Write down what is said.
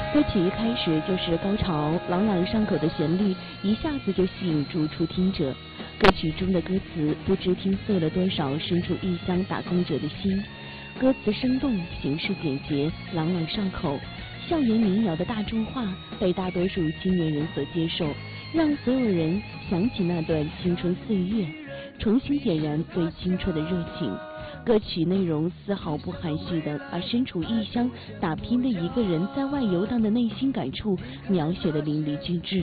歌曲一开始就是高潮，朗朗上口的旋律一下子就吸引住初听者。歌曲中的歌词不知听碎了多少身处异乡打工者的心。歌词生动，形式简洁，朗朗上口，校园民谣的大众化被大多数青年人所接受，让所有人想起那段青春岁月，重新点燃对青春的热情。歌曲内容丝毫不含蓄地把身处异乡打拼的一个人在外游荡的内心感触描写得淋漓尽致。